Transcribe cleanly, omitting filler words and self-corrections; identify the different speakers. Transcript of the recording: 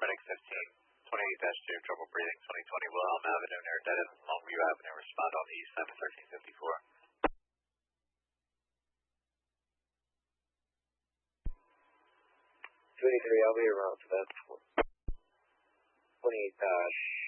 Speaker 1: paramedic 15, 28-2, trouble breathing, 2020 Wilhelm Avenue near Dead End Longview Avenue. Respond on the east side of 1354.
Speaker 2: 23, I'll be around for that. 28